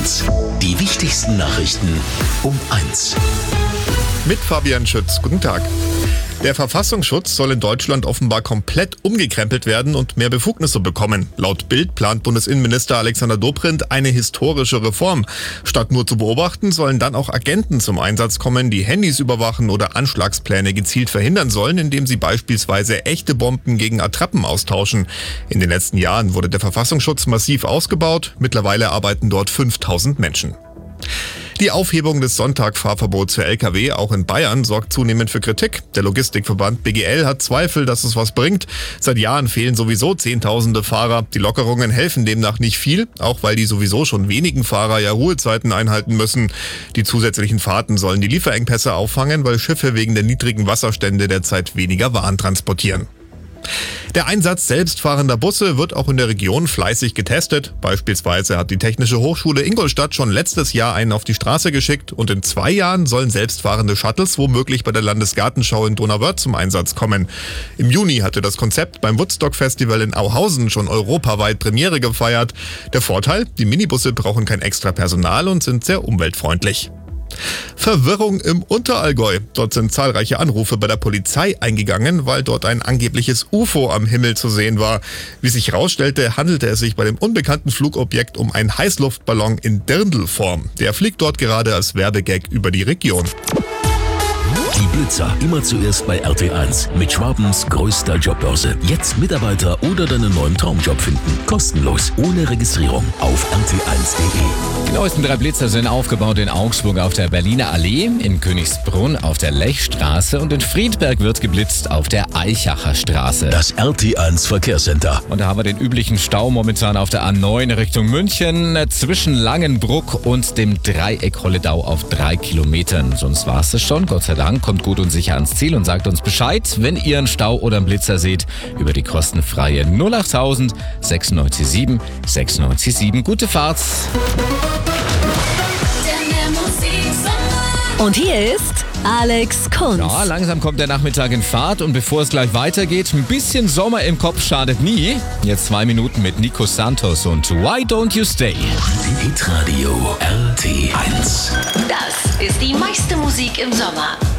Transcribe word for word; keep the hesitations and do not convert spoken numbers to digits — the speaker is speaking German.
eins. Die wichtigsten Nachrichten um eins. Mit Fabian Schütz. Guten Tag. Der Verfassungsschutz soll in Deutschland offenbar komplett umgekrempelt werden und mehr Befugnisse bekommen. Laut Bild plant Bundesinnenminister Alexander Dobrindt eine historische Reform. Statt nur zu beobachten, sollen dann auch Agenten zum Einsatz kommen, die Handys überwachen oder Anschlagspläne gezielt verhindern sollen, indem sie beispielsweise echte Bomben gegen Attrappen austauschen. In den letzten Jahren wurde der Verfassungsschutz massiv ausgebaut. Mittlerweile arbeiten dort fünftausend Menschen. Die Aufhebung des Sonntagfahrverbots für L K W auch in Bayern sorgt zunehmend für Kritik. Der Logistikverband B G L hat Zweifel, dass es was bringt. Seit Jahren fehlen sowieso Zehntausende Fahrer. Die Lockerungen helfen demnach nicht viel, auch weil die sowieso schon wenigen Fahrer ja Ruhezeiten einhalten müssen. Die zusätzlichen Fahrten sollen die Lieferengpässe auffangen, weil Schiffe wegen der niedrigen Wasserstände derzeit weniger Waren transportieren. Der Einsatz selbstfahrender Busse wird auch in der Region fleißig getestet. Beispielsweise hat die Technische Hochschule Ingolstadt schon letztes Jahr einen auf die Straße geschickt und in zwei Jahren sollen selbstfahrende Shuttles womöglich bei der Landesgartenschau in Donauwörth zum Einsatz kommen. Im Juni hatte das Konzept beim Woodstock Festival in Auhausen schon europaweit Premiere gefeiert. Der Vorteil: Die Minibusse brauchen kein extra Personal und sind sehr umweltfreundlich. Verwirrung im Unterallgäu. Dort sind zahlreiche Anrufe bei der Polizei eingegangen, weil dort ein angebliches U F O am Himmel zu sehen war. Wie sich herausstellte, handelte es sich bei dem unbekannten Flugobjekt um einen Heißluftballon in Dirndlform. Der fliegt dort gerade als Werbegag über die Region. Die Blitzer immer zuerst bei R T eins mit Schwabens größter Jobbörse. Jetzt Mitarbeiter oder deinen neuen Traumjob finden. Kostenlos, ohne Registrierung auf r t eins punkt d e. Die neuesten drei Blitzer sind aufgebaut in Augsburg auf der Berliner Allee, in Königsbrunn auf der Lechstraße und in Friedberg wird geblitzt auf der Eichacher Straße. Das R T eins Verkehrscenter. Und da haben wir den üblichen Stau momentan auf der A neun Richtung München zwischen Langenbruck und dem Dreieck Holledau auf drei Kilometern. Sonst war es das schon, Gott sei Dank. Kommt gut und sicher ans Ziel und sagt uns Bescheid, wenn ihr einen Stau oder einen Blitzer seht, über die kostenfreie null achttausend sechsundneunzig sieben sechsundneunzig sieben. Gute Fahrt! Und hier ist Alex Kunz. Ja, langsam kommt der Nachmittag in Fahrt und bevor es gleich weitergeht, ein bisschen Sommer im Kopf schadet nie. Jetzt zwei Minuten mit Nico Santos und Why Don't You Stay? Hitradio R T eins. Das ist die meiste Musik im Sommer.